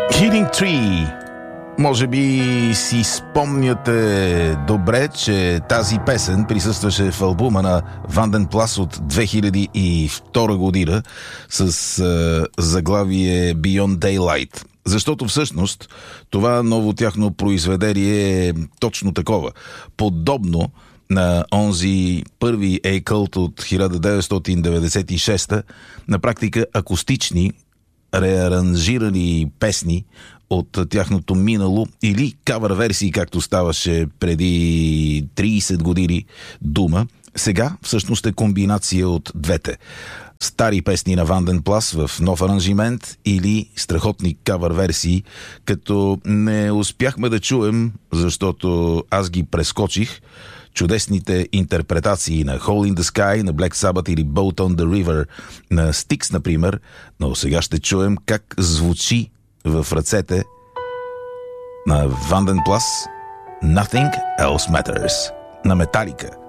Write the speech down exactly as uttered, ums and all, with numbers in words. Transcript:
Killing Tree. Може би си спомняте добре, че тази песен присъстваше в албума на Ванден Плас от две хиляди и втора година с е, заглавие Beyond Daylight. Защото всъщност това ново тяхно произведение е точно такова. Подобно на онзи първи A-Cult от хиляда деветстотин деветдесет и шеста, на практика акустични, реаранжирани песни от тяхното минало или кавър версии, както ставаше преди трийсет години дума. Сега всъщност е комбинация от двете. Стари песни на Ванден Плас в нов аранжимент или страхотни кавър версии, като не успяхме да чуем, защото аз ги прескочих, чудесните интерпретации на Hole in the Sky, на Black Sabbath или Boat on the River, на Styx, например, но сега ще чуем как звучи в ръцете на Ванден Плас Nothing Else Matters на Металика.